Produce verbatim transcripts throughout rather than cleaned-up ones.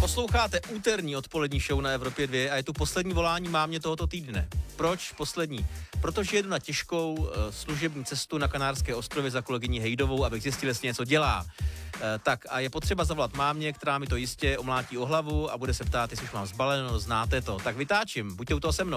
Posloucháte úterní odpolední show na Evropě dva a je tu poslední volání mámě tohoto týdne. Proč poslední? Protože jedu na těžkou uh, služební cestu na Kanárské ostrovy za kolegyní Hejdovou, abych zjistil, jestli něco dělá. Uh, tak a je potřeba zavolat mámě, která mi to jistě omlátí o hlavu a bude se ptát, jestli už mám zbaleno, znáte to. Tak vytáčím, buďte u toho se mnou.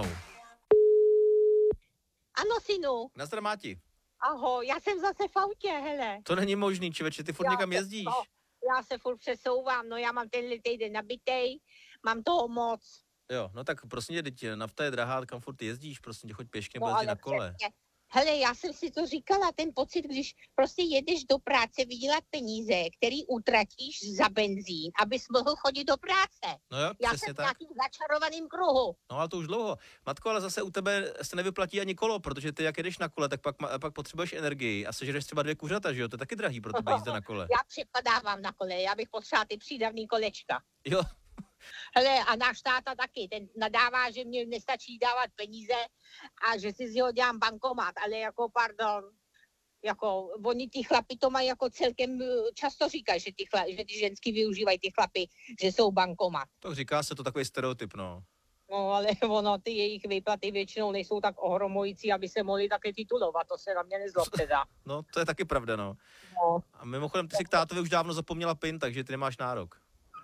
Ano, synu. Nazdar, Máti. Ahoj, já jsem zase v autě, hele. To není možný, člověče, ty furt Já někam se- jezdíš. No, já se furt přesouvám, no já mám tenhle týden nabitej, mám toho moc. Jo, no tak prosím tě, teď nafta je drahá, kam furt jezdíš, prosím tě, choď pěšky, nebo No, jezdí ale na kole. přesně. Hele, já jsem si to říkala, ten pocit, když prostě jedeš do práce vydělat peníze, který utratíš za benzín, abys mohl chodit do práce. No jo, Já přesně jsem v tak. nějakým začarovaným kruhu. No ale to už dlouho. Matko, ale zase u tebe se nevyplatí ani kolo, protože ty jak jedeš na kole, tak pak, ma- pak potřebuješ energii a sežereš třeba dvě kuřata, že jo? To je taky drahý pro tebe jízda na kole. Já připadávám na kole, já bych potřebovala ty přídavný kolečka. Jo, Hele, a náš táta taky, ten nadává, že mě nestačí dávat peníze a že si z něho dělám bankomat, ale jako pardon, jako oni ty chlapi to mají jako celkem, eh, často říkají, že ty, chla, že ty ženský využívají ty chlapy, že jsou bankomat. tak říká se to takový stereotyp, no. No ale ono, ty jejich výplaty většinou nejsou tak ohromující, aby se mohli také titulovat, to se na mě nezlobte dá. No, to je taky pravda, no. No. A mimochodem, ty si k tátovi už dávno zapomněla pin, takže ty nemáš nárok.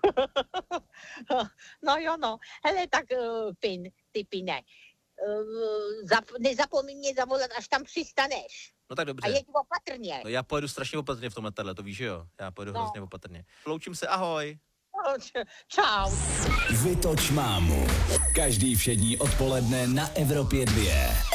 No jo, no. Hele, tak uh, pin, ty pine. Uh, zap, nezapomeň mě zavolat, až tam přistaneš. No tak A dobře. jeď opatrně. No já pojedu strašně opatrně v tom letadle, to víš, že jo? Já pojedu No. hrozně opatrně. Loučím se, ahoj. No, č- Čau. Vytoč mámu. Každý všední odpoledne na Evropě dva.